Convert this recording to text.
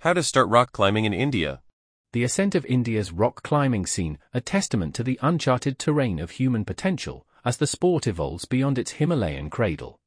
How to start rock climbing in India. The ascent of India's rock climbing scene, a testament to the uncharted terrain of human potential, as the sport evolves beyond its Himalayan cradle.